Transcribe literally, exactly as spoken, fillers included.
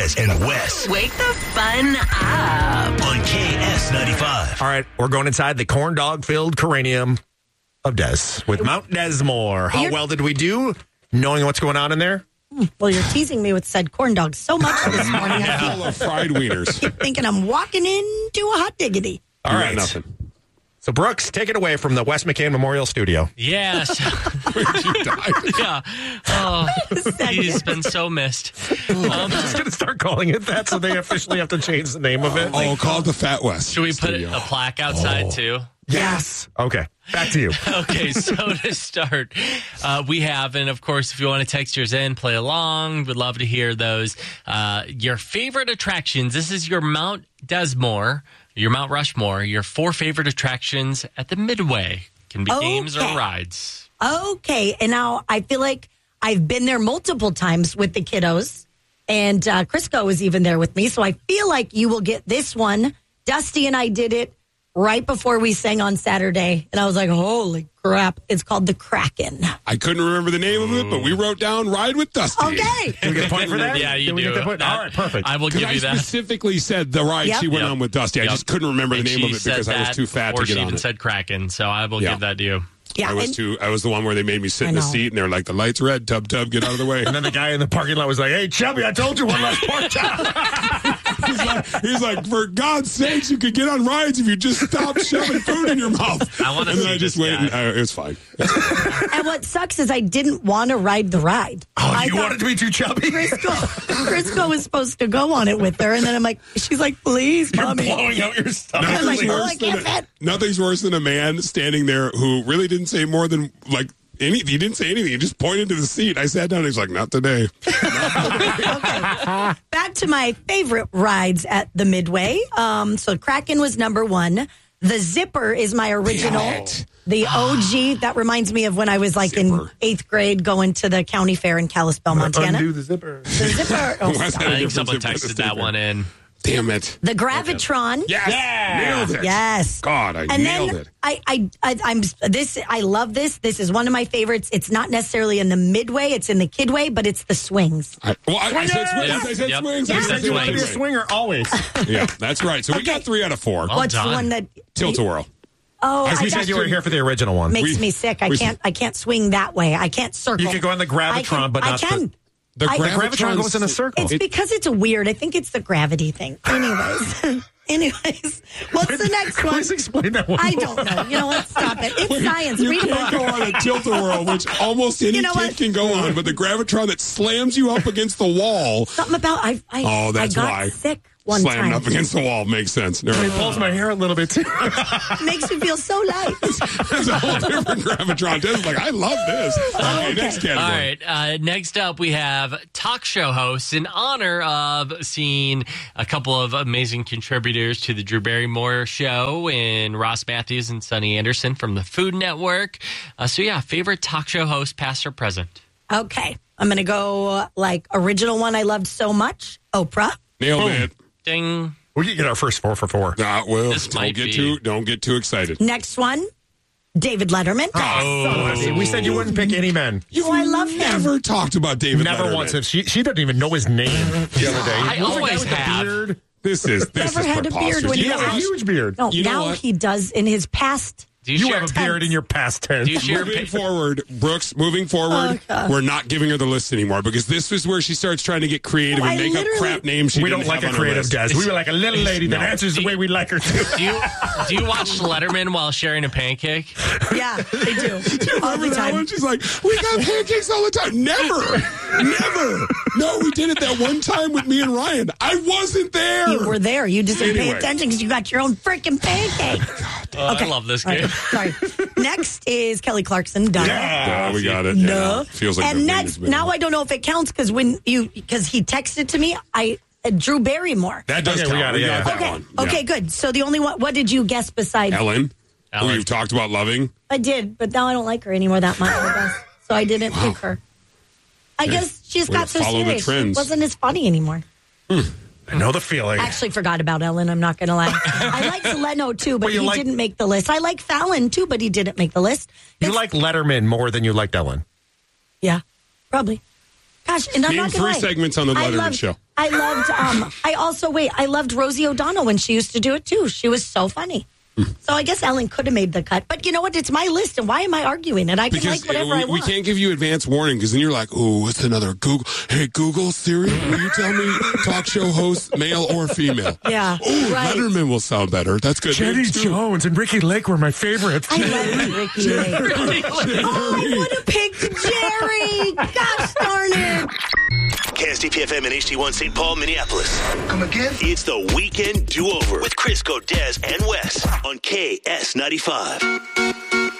And Wes. Wake the fun up. On K S ninety-five. All right, we're going inside the corn dog-filled cranium of Des with Mount Desmore. How You're- well did we do knowing what's going on in there? Well, you're teasing me with said corn dogs so much this morning. I Full of fried wieners. keep thinking I'm walking into a hot diggity. All You got right. nothing. So, Brooks, take it away from the Wes McCann Memorial Studio. Yes. You died. Yeah. Oh, he's been so missed. I'm just going to start calling it that so they officially have to change the name of it. Oh, call it the Fat West. Should we put Studio. a plaque outside, too? Yes. Okay, back to you. Okay, so to start, uh, we have, and of course, if you want to text yours in, play along, we'd love to hear those. Uh, your favorite attractions. This is your Mount Desmore, your Mount Rushmore, your four favorite attractions at the Midway. Can be Okay. games or rides. Okay, and now I feel like I've been there multiple times with the kiddos, and uh, Crisco was even there with me, so I feel like you will get this one. Dusty and I did it right before we sang on Saturday, and I was like, holy crap, it's called the Kraken. I couldn't remember the name of it, but we wrote down Ride with Dusty. Okay. Do we get a point for that? Yeah, you Did we do. get the point? That- All right, perfect. I will Because give I you that. specifically said the ride Yep. she went Yep. on with Dusty. I Yep. just couldn't remember And the name she of it said because I was that too fat before to get she on even it. said Kraken, so I will Yeah. give that to you. Yeah, I was and- too. I was the one where they made me sit I in the know. seat, and they're like, "The light's red, tub tub, get out of the way." And then the guy in the parking lot was like, hey, Chubby, I told you one less pork chop. he's, like, he's like, "For God's sakes, you could get on rides if you just stop shoving food in your mouth." I wanna and then see I just this went. guy. And, uh, it was fine. And what sucks is I didn't want to ride the ride. Oh, I you thought wanted to be too chubby? Crisco, Crisco was supposed to go on it with her, and then I'm like, she's like, please, You're mommy. blowing out your stomach. I'm like, Nothing's oh, I worse than can't a- fit. nothing's worse than a man standing there who really didn't say more than like. Any, he didn't say anything. He just pointed to the seat. I sat down. And he's like, "Not today." Okay. Back to my favorite rides at the Midway. Um, so Kraken was number one. The Zipper is my original. It. The O G. That reminds me of when I was like in Zipper. eighth grade going to the county fair in Kalispell, Montana. Undo the zipper. The Zipper. Oh, Why is that I a think difference someone in the texted that sticker? one in. Damn it! the Gravitron. Yes, nailed it. Yes. God, I and nailed then it. I, I, I, I'm this. I love this. This is one of my favorites. It's not necessarily in the Midway. It's in the Kidway, but it's the swings. I, well, I, I said swings. Yep. I said Yep. swings. You I said said You want to be a swings. swinger always. Yeah, that's right. So we Okay. got three out of four. Well What's the done. one that? Tilt-a-whirl. Oh, Because I we said got- you were here for the original one. makes We- me sick. I we- can't. I can't swing that way. I can't circle. You could go on the Gravitron, I can, but I not the- can. The I- Gravitron goes in a circle. It's because it's weird. I think it's the gravity thing. Anyways, anyways, what's the next one? Please explain that one. I don't know. You know what? Stop it. It's science. You Read a can't go book. on a tilt-a-whirl, which almost any You know kid what? can go on, but the Gravitron that slams you up against the wall, Something about I. I Oh, that's I got why. sick one slammed time. up against the wall makes sense. Never It mind. pulls my hair a little bit too. Makes me feel so light. It's a whole different Gravitron. Dennis is like, I love this. Okay, next category. All right. Uh, next up, we have talk show hosts in honor of seeing a couple of amazing contributors to the Drew Barrymore show in Ross Matthews and Sonny Anderson from the Food Network. Uh, so, yeah, favorite talk show host, past or present? Okay, I'm gonna go uh, like original one I loved so much. Oprah. Nailed Boom. it. Ding. We can get our first four for four. Nah, well, This don't might get be- too don't get too excited. Next one, David Letterman. Oh, we said you wouldn't pick any men. You've Oh, I love him. never talked about David Never Letterman. once. Have she she doesn't even know his name the other day. I He looks like always that with the have. beard. This is this Never is had a beard preposterous. when He he You has know a was- what? huge beard. No, You know now what? he does in his past. Do you, You share have a pa- beard in your past tense. Do you share Moving pa- forward, Brooks, moving forward, we're not giving her the list anymore because this is where she starts trying to get creative Oh, and I make up literally- crap names she we didn't don't like have a on her creative list. Des. We like a little lady that No. answers the way we like her to. Do you do you watch Letterman while sharing a pancake? Yeah, they do all Remember the that time. one? She's like, we got pancakes all the time. Never, never. No, we did it that one time with me and Ryan. I wasn't there. You were there. You just didn't pay Anyway. attention because you got your own freaking pancake. Oh, Okay. I love this All game. right, sorry. Next is Kelly Clarkson. Done. Yeah, we got it. No. Yeah, feels like and the next, thing has been- now I don't know if it counts because when you because he texted to me, I uh, Drew Barrymore. That does Okay, count. we got it, We yeah. got that okay, one. okay, Yeah. good. So the only one. What did you guess besides? Ellen, who Ellen. you've talked about loving. I did, but now I don't like her anymore that much. I guess. So I didn't pick her. I Okay. guess she just Way to got so follow the serious. She trends. wasn't as funny anymore. I know the feeling. I actually forgot about Ellen. I'm not going to lie. I like Leno too, but Well, you he like- didn't make the list. I like Fallon too, but he didn't make the list. You It's- like Letterman more than you liked Ellen. Yeah, probably. Gosh, and I'm Name not going to three lie. segments on the I Letterman loved, show. I I loved, um, I also, wait, I loved Rosie O'Donnell when she used to do it too. She was so funny. So I guess Ellen could have made the cut. But you know what? It's my list, and why am I arguing? And I can Because like whatever we, I want. we can't give you advance warning because then you're like, oh, it's another Google. Hey, Google, Siri, will you tell me talk show host, male or female? Yeah, Oh, right. Letterman will sound better. That's good. Jenny names, too. Jones and Ricky Lake were my favorites. I love Ricky Lake. Oh, I would have picked Jerry. Gosh darn it. K S T P F M and H D one Saint Paul, Minneapolis. Come again? It's the Weekend Do-Over with Crisco, Des, and Wes on K S ninety-five.